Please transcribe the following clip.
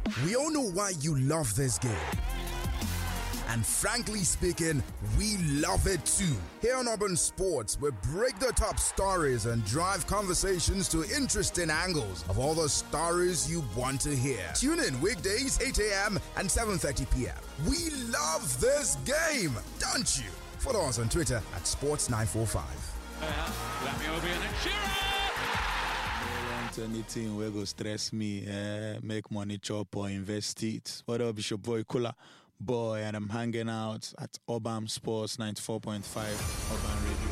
We all know why you love this game. And frankly speaking, we love it too. Here on Urban Sports, we break the top stories and drive conversations to interesting angles of all the stories you want to hear. Tune in weekdays 8 a.m. and 7:30 p.m. We love this game, don't you? Follow us on Twitter at Sports945. Anything where go stress me, make money chop or invest it. What up, it's your boy Kula Boy, and I'm hanging out at Urban Sports 94.5 Urban Radio.